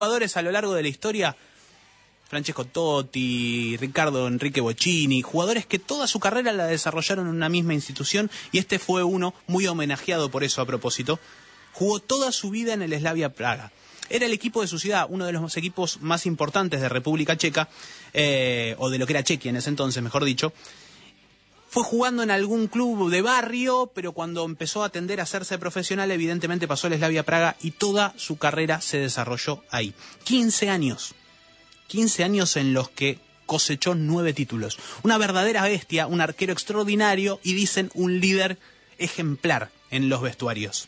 jugadores a lo largo de la historia, Francesco Totti, Ricardo Enrique Bocchini, jugadores que toda su carrera la desarrollaron en una misma institución, y este fue uno muy homenajeado por eso a propósito. Jugó toda su vida en el Slavia Praga. Era el equipo de su ciudad, uno de los equipos más importantes de República Checa, o de lo que era Chequia en ese entonces, mejor dicho. Fue jugando en algún club de barrio, pero cuando empezó a tender a hacerse profesional, evidentemente pasó al Slavia Praga y toda su carrera se desarrolló ahí. 15 años en los que cosechó 9 títulos. Una verdadera bestia, un arquero extraordinario y, dicen, un líder ejemplar en los vestuarios.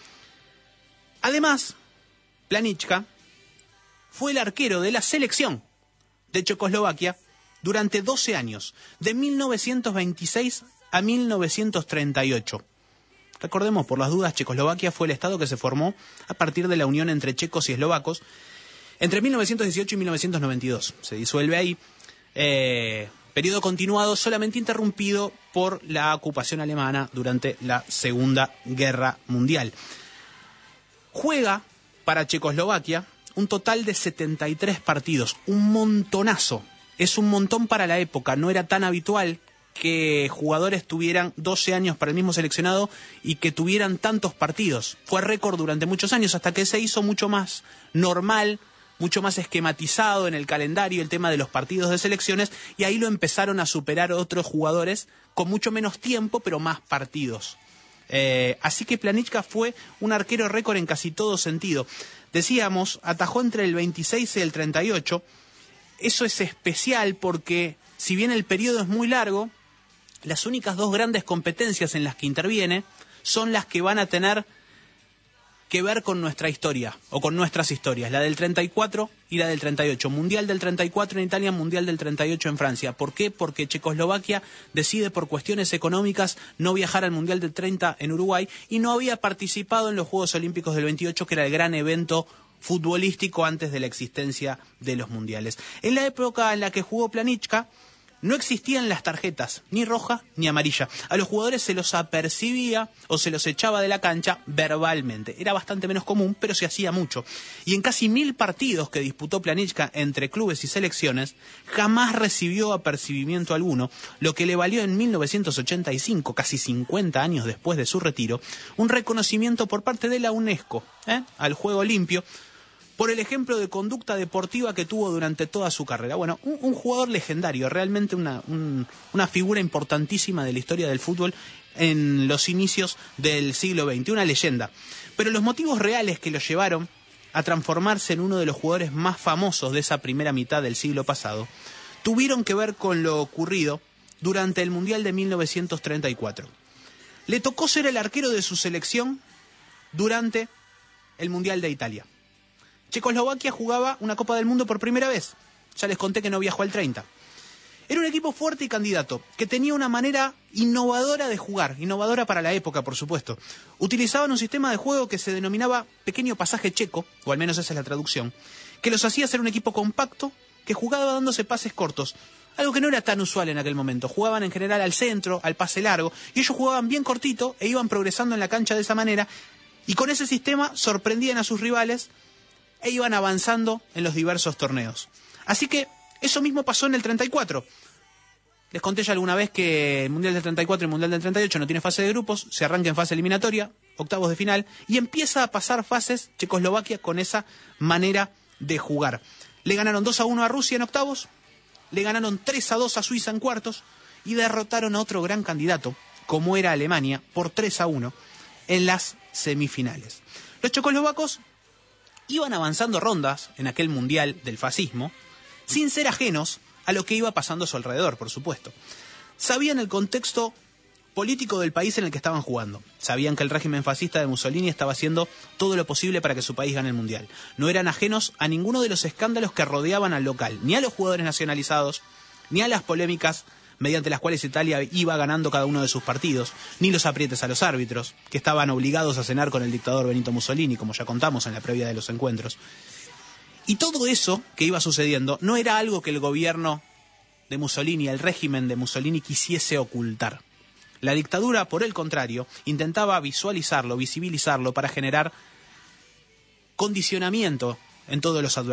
Además, Planička fue el arquero de la selección de Checoslovaquia durante 12 años, de 1926 a 1938. Recordemos, por las dudas, Checoslovaquia fue el estado que se formó a partir de la unión entre checos y eslovacos entre 1918 y 1992. Se disuelve ahí, periodo continuado, solamente interrumpido por la ocupación alemana durante la Segunda Guerra Mundial. Juega para Checoslovaquia un total de 73 partidos, un montonazo. Es un montón para la época, no era tan habitual que jugadores tuvieran 12 años para el mismo seleccionado y que tuvieran tantos partidos. Fue récord durante muchos años, hasta que se hizo mucho más normal, mucho más esquematizado en el calendario el tema de los partidos de selecciones, y ahí lo empezaron a superar otros jugadores con mucho menos tiempo, pero más partidos. Así que Planička fue un arquero récord en casi todo sentido. Decíamos, atajó entre el 26 y el 38. Eso es especial porque, si bien el periodo es muy largo, las únicas dos grandes competencias en las que interviene son las que van a tener que ver con nuestra historia, o con nuestras historias, la del 34 y la del 38. Mundial del 34 en Italia, Mundial del 38 en Francia. ¿Por qué? Porque Checoslovaquia decide por cuestiones económicas no viajar al Mundial del 30 en Uruguay y no había participado en los Juegos Olímpicos del 28, que era el gran evento futbolístico antes de la existencia de los mundiales. En la época en la que jugó Planička, no existían las tarjetas, ni roja ni amarilla. A los jugadores se los apercibía o se los echaba de la cancha verbalmente. Era bastante menos común, pero se hacía mucho. Y en casi 1000 partidos que disputó Planička entre clubes y selecciones, jamás recibió apercibimiento alguno, lo que le valió en 1985, casi 50 años después de su retiro, un reconocimiento por parte de la UNESCO al juego limpio, por el ejemplo de conducta deportiva que tuvo durante toda su carrera. Bueno, un jugador legendario, realmente una figura importantísima de la historia del fútbol en los inicios del siglo XX, una leyenda. Pero los motivos reales que lo llevaron a transformarse en uno de los jugadores más famosos de esa primera mitad del siglo pasado tuvieron que ver con lo ocurrido durante el Mundial de 1934. Le tocó ser el arquero de su selección durante el Mundial de Italia. Checoslovaquia jugaba una Copa del Mundo por primera vez. Ya les conté que no viajó al 30. Era un equipo fuerte y candidato, que tenía una manera innovadora de jugar, innovadora para la época, por supuesto. Utilizaban un sistema de juego que se denominaba pequeño pasaje checo, o al menos esa es la traducción, que los hacía ser un equipo compacto, que jugaba dándose pases cortos, algo que no era tan usual en aquel momento. Jugaban en general al centro, al pase largo, y ellos jugaban bien cortito e iban progresando en la cancha de esa manera, y con ese sistema sorprendían a sus rivales e iban avanzando en los diversos torneos. Así que eso mismo pasó en el 34. Les conté ya alguna vez que el Mundial del 34 y el Mundial del 38 no tiene fase de grupos, se arranca en fase eliminatoria, octavos de final, y empieza a pasar fases Checoslovaquia con esa manera de jugar. Le ganaron 2-1 a Rusia en octavos, le ganaron 3-2 a Suiza en cuartos, y derrotaron a otro gran candidato, como era Alemania, por 3-1 en las semifinales. Los checoslovacos iban avanzando rondas en aquel Mundial del fascismo, sin ser ajenos a lo que iba pasando a su alrededor, por supuesto. Sabían el contexto político del país en el que estaban jugando. Sabían que el régimen fascista de Mussolini estaba haciendo todo lo posible para que su país gane el Mundial. No eran ajenos a ninguno de los escándalos que rodeaban al local, ni a los jugadores nacionalizados, ni a las polémicas mediante las cuales Italia iba ganando cada uno de sus partidos, ni los aprietes a los árbitros, que estaban obligados a cenar con el dictador Benito Mussolini, como ya contamos en la previa de los encuentros. Y todo eso que iba sucediendo no era algo que el gobierno de Mussolini, el régimen de Mussolini, quisiese ocultar. La dictadura, por el contrario, intentaba visualizarlo, visibilizarlo para generar condicionamiento en todos los adversarios.